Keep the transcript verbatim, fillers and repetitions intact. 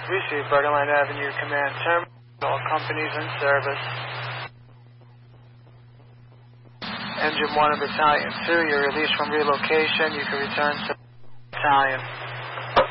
Receive Bergerline Avenue Command Terminal. All companies in service. Engine one of Battalion two, you're released from relocation. You can return to Battalion.